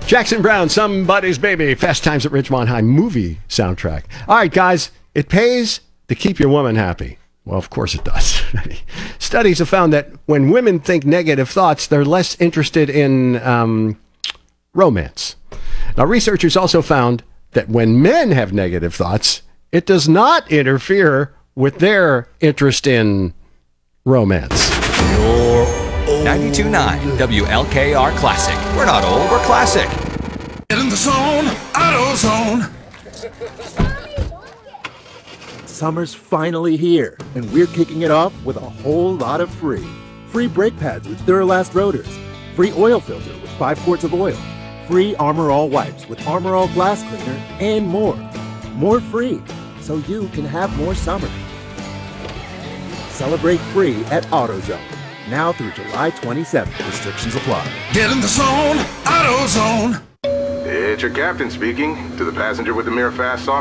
Jackson Browne, Somebody's Baby, Fast Times at Ridgemont High movie soundtrack. All right, guys, it pays to keep your woman happy. Well, of course it does. Studies have found that when women think negative thoughts, they're less interested in romance. Now, researchers also found that when men have negative thoughts, it does not interfere with their interest in romance. 92.9 WLKR Classic. We're not old, we're classic. Get in the zone, AutoZone. Summer's finally here, and we're kicking it off with a whole lot of free. Free brake pads with Duralast rotors. Free oil filter with 5 quarts of oil. Free Armor All wipes with Armor All glass cleaner, and more. More free, so you can have more summer. Celebrate free at AutoZone. Now through July 27th. Restrictions apply. Get in the zone, AutoZone. It's your captain speaking. To the passenger with the mirror fast soft